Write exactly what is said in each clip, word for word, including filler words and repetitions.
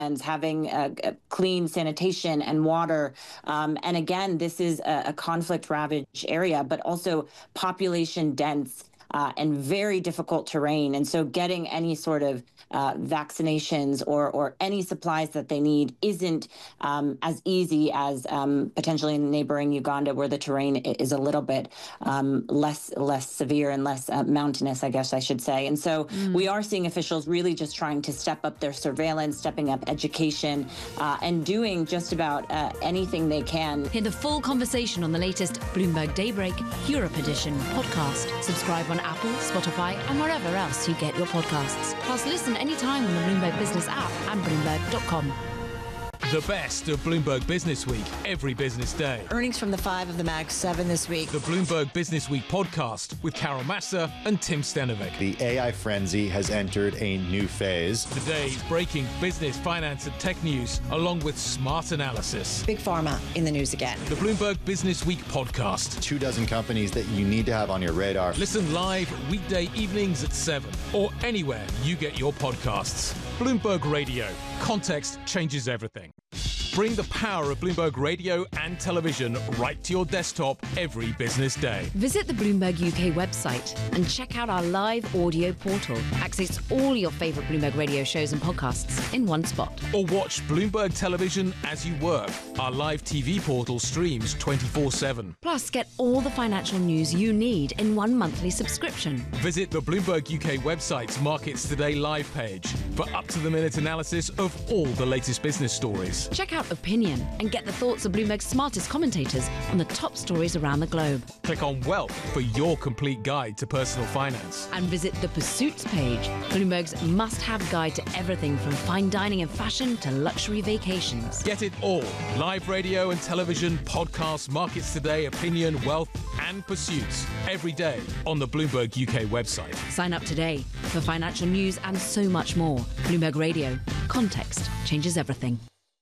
having uh, clean sanitation and water. Um, and again, this is a, a conflict-ravaged area, but also population dense. Uh, and very difficult terrain. And so getting any sort of uh, vaccinations or, or any supplies that they need isn't um, as easy as um, potentially in neighboring Uganda, where the terrain is a little bit um, less less severe and less uh, mountainous, I guess I should say. And so mm. we are seeing officials really just trying to step up their surveillance, stepping up education, uh, and doing just about uh, anything they can. Hear the full conversation on the latest Bloomberg Daybreak Europe Edition podcast. Subscribe on Apple, Spotify, and wherever else you get your podcasts. Plus, listen anytime on the Bloomberg Business app and Bloomberg dot com. The best of Bloomberg Business Week every business day. Earnings from the five of the Mag seven this week. The Bloomberg Business Week podcast with Carol Massa and Tim Stenovic. The A I frenzy has entered a new phase. Today's breaking business, finance and tech news, along with smart analysis. Big Pharma in the news again. The Bloomberg Business Week podcast. Two dozen companies that you need to have on your radar. Listen live weekday evenings at seven or anywhere you get your podcasts. Bloomberg Radio. Context changes everything. Bring the power of Bloomberg Radio and television right to your desktop every business day. Visit the Bloomberg U K website and check out our live audio portal. Access all your favourite Bloomberg Radio shows and podcasts in one spot. Or watch Bloomberg Television as you work. Our live T V portal streams twenty-four seven. Plus, get all the financial news you need in one monthly subscription. Visit the Bloomberg U K website's Markets Today live page for up-to-the-minute analysis of all the latest business stories. Check out Opinion and get the thoughts of Bloomberg's smartest commentators on the top stories around the globe. Click on Wealth for your complete guide to personal finance. And visit the Pursuits page, Bloomberg's must-have guide to everything from fine dining and fashion to luxury vacations. Get it all. Live radio and television, podcasts, Markets Today, Opinion, Wealth and Pursuits every day on the Bloomberg U K website. Sign up today for financial news and so much more. Bloomberg Radio. Context changes everything.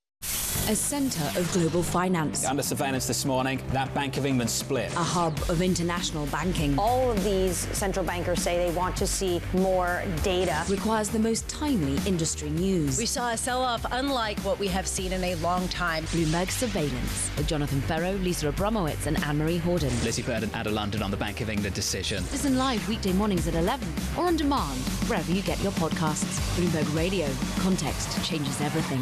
A centre of global finance. Under surveillance this morning, that Bank of England split. A hub of international banking. All of these central bankers say they want to see more data. Requires the most timely industry news. We saw a sell-off unlike what we have seen in a long time. Bloomberg Surveillance with Jonathan Ferro, Lisa Abramowitz and Anne-Marie Horden. Lizzie Burden out of London on the Bank of England decision. Listen live weekday mornings at eleven or on demand wherever you get your podcasts. Bloomberg Radio. Context changes everything.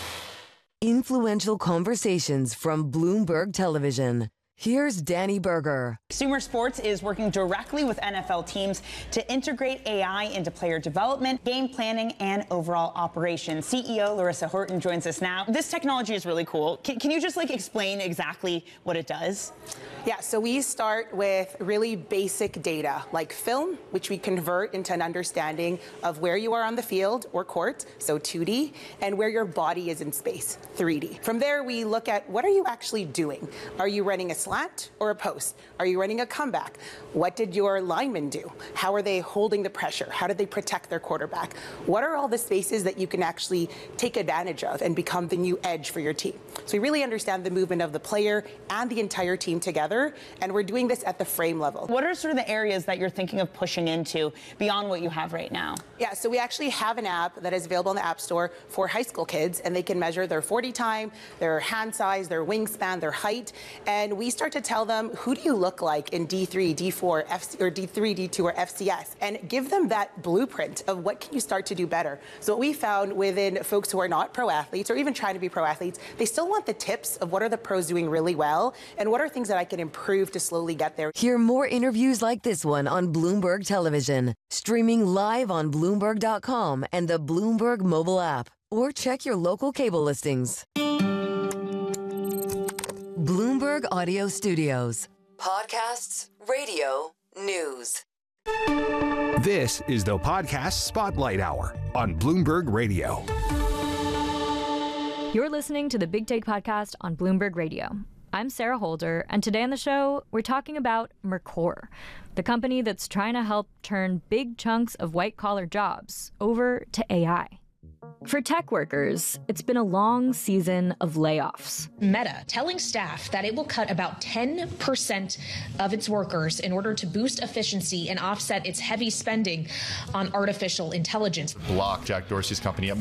Influential conversations from Bloomberg Television. Here's Danny Berger. Sumer Sports is working directly with N F L teams to integrate A I into player development, game planning, and overall operations. C E O Larissa Horton joins us now. This technology is really cool. Can, can you just like explain exactly what it does? Yeah, so we start with really basic data like film, which we convert into an understanding of where you are on the field or court, so two D, and where your body is in space, three D. From there, we look at what are you actually doing? Are you running a slant or a post? Are you running a comeback? What did your linemen do? How are they holding the pressure? How did they protect their quarterback? What are all the spaces that you can actually take advantage of and become the new edge for your team? So we really understand the movement of the player and the entire team together, and we're doing this at the frame level. What are sort of the areas that you're thinking of pushing into beyond what you have right now? Yeah, so we actually have an app that is available in the App Store for high school kids, and they can measure their forty time, their hand size, their wingspan, their height, and we start to tell them, who do you look like in D three, D four, F C, or D three, D two, or F C S, and give them that blueprint of what can you start to do better. So what we found within folks who are not pro athletes or even trying to be pro athletes, they still want the tips of what are the pros doing really well and what are things that I can improve to slowly get there. Hear more interviews like this one on Bloomberg Television, streaming live on Bloomberg dot com and the Bloomberg mobile app, or check your local cable listings. Bloomberg Audio Studios. Podcasts, radio, news. This is the Podcast Spotlight Hour on Bloomberg Radio. You're listening to the Big Take Podcast on Bloomberg Radio. I'm Sarah Holder, and today on the show, we're talking about Mercor, the company that's trying to help turn big chunks of white-collar jobs over to A I. For tech workers, it's been a long season of layoffs. Meta telling staff that it will cut about ten percent of its workers in order to boost efficiency and offset its heavy spending on artificial intelligence. Block, Jack Dorsey's company, up